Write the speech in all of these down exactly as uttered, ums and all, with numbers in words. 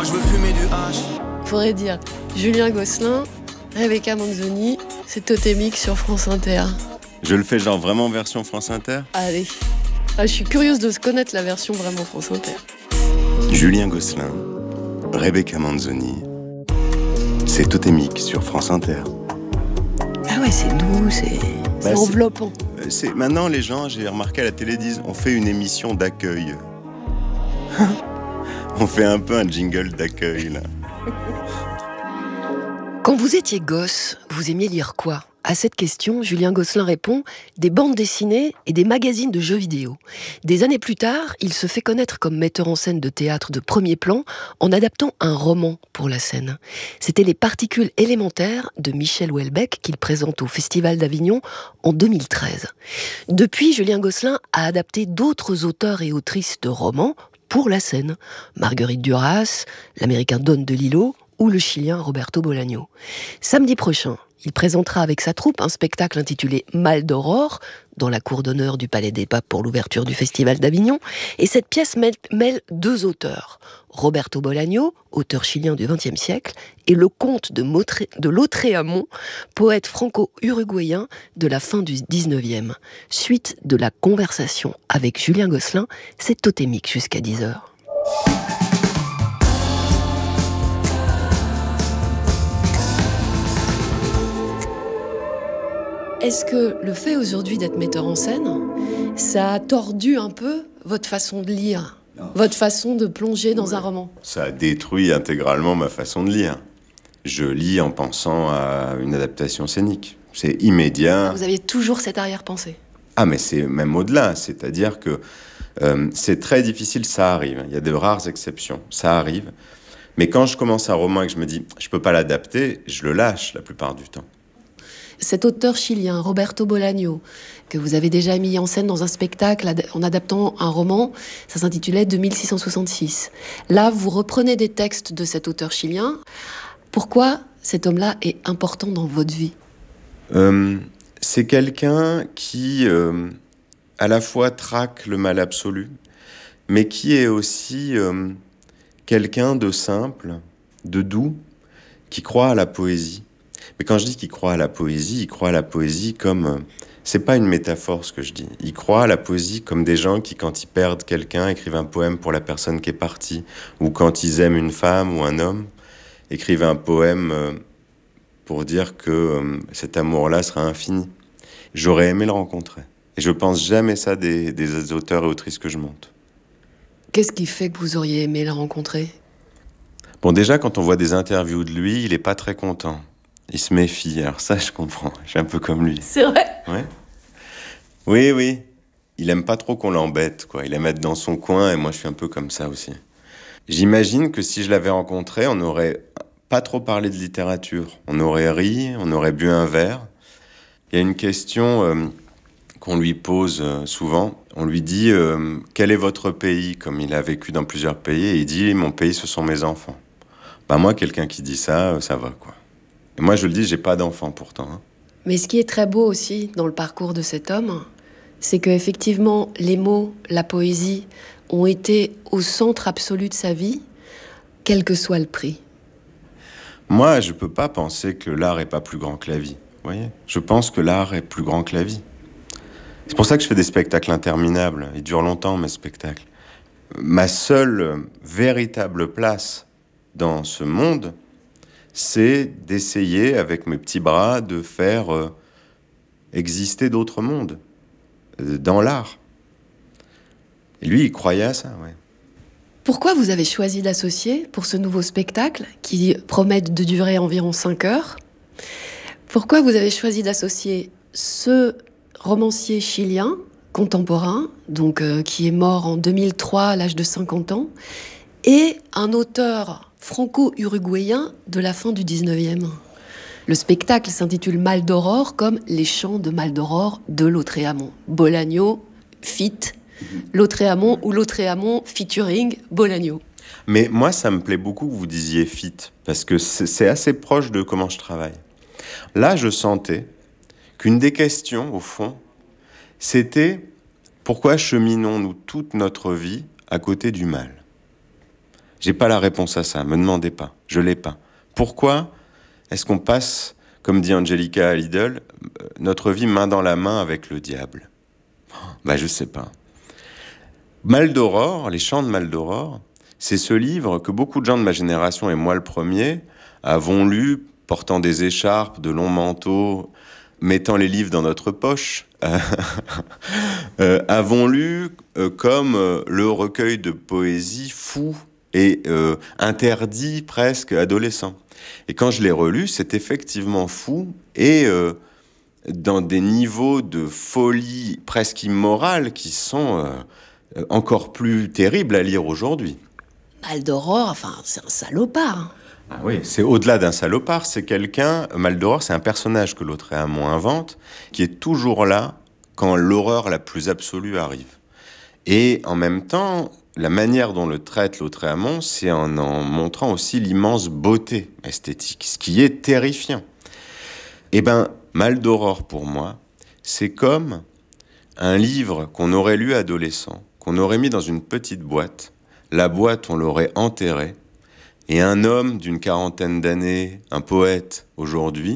Moi je veux fumer du hache. Faudrait dire Julien Gosselin, Rebecca Manzoni, c'est Totémique sur France Inter. Je le fais genre vraiment version France Inter ? Allez. Ah, je suis curieuse de se connaître la version vraiment France Inter. Julien Gosselin, Rebecca Manzoni, c'est Totémique sur France Inter. Ah ouais, c'est doux, c'est, c'est bah, enveloppant. C'est... C'est... Maintenant, les gens, j'ai remarqué à la télé, disent on fait une émission d'accueil. On fait un peu un jingle d'accueil, là. Quand vous étiez gosse, vous aimiez lire quoi ? À cette question, Julien Gosselin répond « Des bandes dessinées et des magazines de jeux vidéo ». Des années plus tard, il se fait connaître comme metteur en scène de théâtre de premier plan en adaptant un roman pour la scène. C'était Les particules élémentaires de Michel Houellebecq qu'il présente au Festival d'Avignon en deux mille treize. Depuis, Julien Gosselin a adapté d'autres auteurs et autrices de romans pour la scène. Marguerite Duras, l'américain Don DeLillo ou le chilien Roberto Bolaño. Samedi prochain, il présentera avec sa troupe un spectacle intitulé Mal d'Aurore, dans la cour d'honneur du Palais des Papes pour l'ouverture du Festival d'Avignon. Et cette pièce mêle, mêle deux auteurs, Roberto Bolaño, auteur chilien du vingtième siècle, et le comte de, Motré, de Lautréamont, poète franco-uruguayen de la fin du dix-neuvième. Suite de la conversation avec Julien Gosselin, c'est Totémique jusqu'à dix heures. Est-ce que le fait aujourd'hui d'être metteur en scène, ça a tordu un peu votre façon de lire, votre façon de plonger dans ouais. un roman ? Ça a détruit intégralement ma façon de lire. Je lis en pensant à une adaptation scénique. C'est immédiat. Vous aviez toujours cette arrière-pensée ? Ah, mais c'est même au-delà. C'est-à-dire que euh, c'est très difficile, ça arrive. Il y a de rares exceptions, ça arrive. Mais quand je commence un roman et que je me dis « je peux pas l'adapter », je le lâche la plupart du temps. Cet auteur chilien, Roberto Bolaño, que vous avez déjà mis en scène dans un spectacle en adaptant un roman, ça s'intitulait deux mille six cent soixante-six. Là, vous reprenez des textes de cet auteur chilien. Pourquoi cet homme-là est important dans votre vie ? euh, C'est quelqu'un qui, euh, à la fois, traque le mal absolu, mais qui est aussi euh, quelqu'un de simple, de doux, qui croit à la poésie. Mais quand je dis qu'il croit à la poésie, il croit à la poésie comme... Euh, c'est pas une métaphore ce que je dis. Il croit à la poésie comme des gens qui, quand ils perdent quelqu'un, écrivent un poème pour la personne qui est partie. Ou quand ils aiment une femme ou un homme, écrivent un poème euh, pour dire que euh, cet amour-là sera infini. J'aurais aimé le rencontrer. Et je pense jamais ça des, des auteurs et autrices que je monte. Qu'est-ce qui fait que vous auriez aimé le rencontrer ? Bon, déjà, quand on voit des interviews de lui, il est pas très content. Il se méfie, alors ça je comprends, je suis un peu comme lui. C'est vrai ? Ouais. Oui, oui. Il aime pas trop qu'on l'embête, quoi. Il aime être dans son coin et moi je suis un peu comme ça aussi. J'imagine que si je l'avais rencontré, on n'aurait pas trop parlé de littérature. On aurait ri, on aurait bu un verre. Il y a une question euh, qu'on lui pose euh, souvent. On lui dit euh, « Quel est votre pays ?» Comme il a vécu dans plusieurs pays, et il dit « Mon pays, ce sont mes enfants. » Bah moi, quelqu'un qui dit ça, ça va, quoi. Et moi, je le dis, j'ai pas d'enfant pourtant. Hein. Mais ce qui est très beau aussi dans le parcours de cet homme, c'est qu'effectivement, les mots, la poésie ont été au centre absolu de sa vie, quel que soit le prix. Moi, je peux pas penser que l'art est pas plus grand que la vie. Vous voyez ? Je pense que l'art est plus grand que la vie. C'est pour ça que je fais des spectacles interminables. Ils durent longtemps, mes spectacles. Ma seule véritable place dans ce monde, c'est d'essayer, avec mes petits bras, de faire euh, exister d'autres mondes, euh, dans l'art. Et lui, il croyait à ça, ouais. Pourquoi vous avez choisi d'associer, pour ce nouveau spectacle, qui promet de durer environ cinq heures, pourquoi vous avez choisi d'associer ce romancier chilien, contemporain, donc euh, qui est mort en deux mille trois à l'âge de cinquante ans, et un auteur franco-uruguayen de la fin du dix-neuvième. Le spectacle s'intitule Mal d'Aurore, comme les chants de Mal d'Aurore de Lautréamont. Bolaño, fit, Lautréamont ou Lautréamont featuring Bolaño. Mais moi, ça me plaît beaucoup que vous disiez fit, parce que c'est, c'est assez proche de comment je travaille. Là, je sentais qu'une des questions, au fond, c'était pourquoi cheminons-nous toute notre vie à côté du mal ? J'ai pas la réponse à ça, me demandez pas, je l'ai pas. Pourquoi est-ce qu'on passe, comme dit Angelica à Lidl, notre vie main dans la main avec le diable ? Bah je sais pas. Maldoror, Les Chants de Maldoror, c'est ce livre que beaucoup de gens de ma génération, et moi le premier, avons lu, portant des écharpes, de longs manteaux, mettant les livres dans notre poche, euh, avons lu euh, comme euh, le recueil de poésie fou et euh, interdit presque adolescent. Et quand je l'ai relu, c'est effectivement fou et euh, dans des niveaux de folie presque immorale qui sont euh, encore plus terribles à lire aujourd'hui. Maldoror, enfin, c'est un salopard. Ah oui, c'est au-delà d'un salopard, c'est quelqu'un, Maldoror, c'est un personnage que Lautréamont invente, qui est toujours là quand l'horreur la plus absolue arrive. Et en même temps, la manière dont le traite Lautréamont, c'est en en montrant aussi l'immense beauté esthétique, ce qui est terrifiant. Eh ben, Maldoror, pour moi, c'est comme un livre qu'on aurait lu adolescent, qu'on aurait mis dans une petite boîte. La boîte, on l'aurait enterrée. Et un homme d'une quarantaine d'années, un poète aujourd'hui,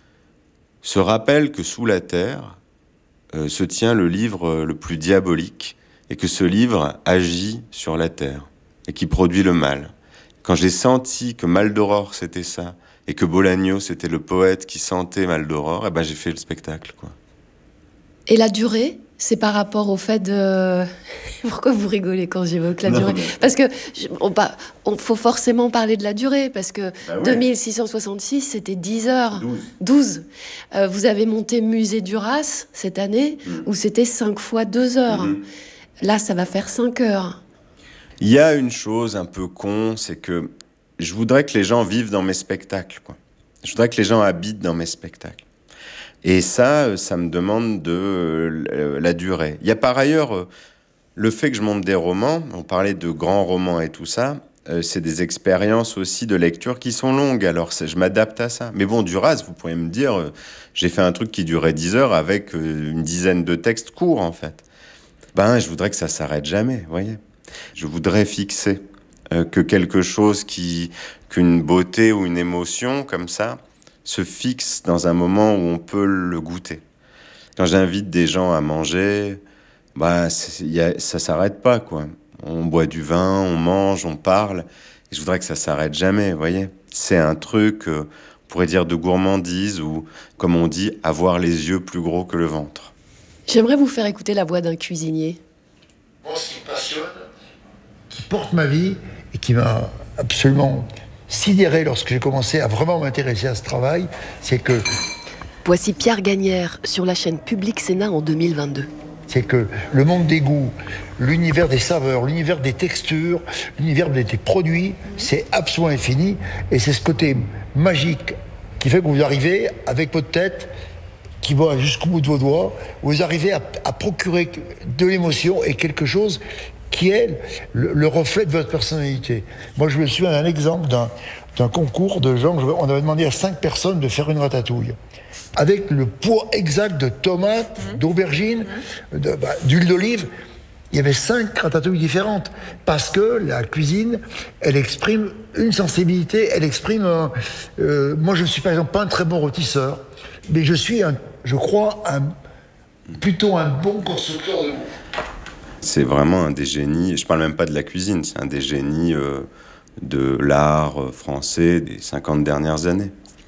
se rappelle que sous la terre euh, se tient le livre le plus diabolique et que ce livre agit sur la terre et qui produit le mal. Quand j'ai senti que Maldoror c'était ça et que Bolaño c'était le poète qui sentait Maldoror, eh ben j'ai fait le spectacle, quoi. Et la durée, c'est par rapport au fait de... Pourquoi vous rigolez quand j'évoque la non, durée ? Parce que on, on faut forcément parler de la durée, parce que bah ouais. deux mille six cent soixante-six, c'était dix heures. douze. douze. Euh, vous avez monté Musée Duras cette année, mmh. où c'était cinq fois deux heures. Mmh. Là, ça va faire cinq heures. Il y a une chose un peu con, c'est que je voudrais que les gens vivent dans mes spectacles, quoi. Je voudrais que les gens habitent dans mes spectacles. Et ça, ça me demande de euh, la durée. Il y a par ailleurs euh, le fait que je monte des romans, on parlait de grands romans et tout ça, euh, c'est des expériences aussi de lecture qui sont longues, alors je m'adapte à ça. Mais bon, Duras, vous pouvez me dire, euh, j'ai fait un truc qui durait dix heures avec euh, une dizaine de textes courts, en fait. Ben, je voudrais que ça s'arrête jamais, vous voyez. Je voudrais fixer euh, que quelque chose qui, qu'une beauté ou une émotion comme ça, se fixe dans un moment où on peut le goûter. Quand j'invite des gens à manger, bah, y a, ça s'arrête pas, quoi. On boit du vin, on mange, on parle. Et je voudrais que ça s'arrête jamais, vous voyez. C'est un truc, euh, on pourrait dire de gourmandise ou, comme on dit, avoir les yeux plus gros que le ventre. J'aimerais vous faire écouter la voix d'un cuisinier. Moi, ce qui me passionne, qui porte ma vie et qui m'a absolument sidéré lorsque j'ai commencé à vraiment m'intéresser à ce travail, c'est que... Voici Pierre Gagnère sur la chaîne Public Sénat en deux mille vingt-deux. C'est que le monde des goûts, l'univers des saveurs, l'univers des textures, l'univers des, des produits, c'est absolument infini. Et c'est ce côté magique qui fait que vous arrivez avec votre tête qui va jusqu'au bout de vos doigts, vous arrivez à, à procurer de l'émotion et quelque chose qui est le, le reflet de votre personnalité. Moi, je me souviens d'un exemple d'un, d'un concours de gens, on avait demandé à cinq personnes de faire une ratatouille, avec le poids exact de tomates, mmh. d'aubergines, mmh. de, bah, d'huile d'olive. Il y avait cinq ratatouilles différentes, parce que la cuisine, elle exprime une sensibilité, elle exprime... Un, euh, moi, je ne suis par exemple pas un très bon rôtisseur, mais je suis, un, je crois, un, plutôt un bon constructeur de goût. C'est vraiment un des génies, je parle même pas de la cuisine, c'est un des génies euh, de l'art français des cinquante dernières années.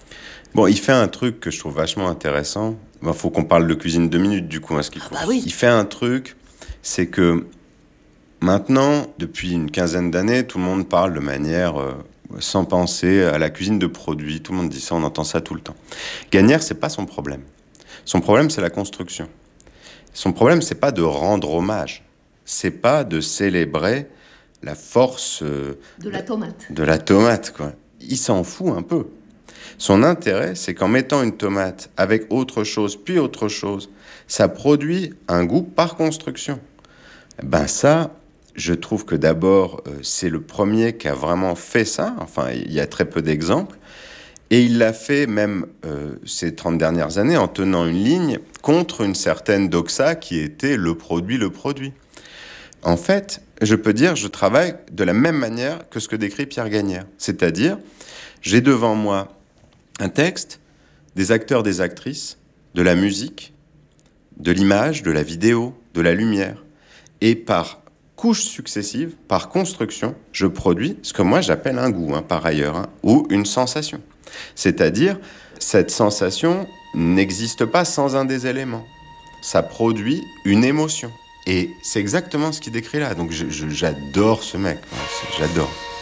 Bon, il fait un truc que je trouve vachement intéressant. Il faut qu'on parle de cuisine deux minutes, du coup. Hein, ce qu'il faut. Ah bah oui. Il fait un truc, c'est que maintenant, depuis une quinzaine d'années, tout le monde parle de manière euh, sans penser à la cuisine de produits. Tout le monde dit ça, on entend ça tout le temps. Gagnère, c'est pas son problème. Son problème, c'est la construction. Son problème, c'est pas de rendre hommage. C'est pas de célébrer la force... Euh, de la tomate. De la tomate, quoi. Il s'en fout un peu. Son intérêt, c'est qu'en mettant une tomate avec autre chose, puis autre chose, ça produit un goût par construction. Ben ça, je trouve que d'abord, euh, c'est le premier qui a vraiment fait ça. Enfin, il y a très peu d'exemples. Et il l'a fait même euh, ces trente dernières années en tenant une ligne contre une certaine doxa qui était le produit, le produit. En fait, je peux dire, je travaille de la même manière que ce que décrit Pierre Gagnère. C'est-à-dire, j'ai devant moi un texte, des acteurs, des actrices, de la musique, de l'image, de la vidéo, de la lumière. Et par couches successives, par construction, je produis ce que moi j'appelle un goût, hein, par ailleurs, hein, ou une sensation. C'est-à-dire, cette sensation n'existe pas sans un des éléments. Ça produit une émotion. Et c'est exactement ce qu'il décrit là. Donc je, je, j'adore ce mec, j'adore.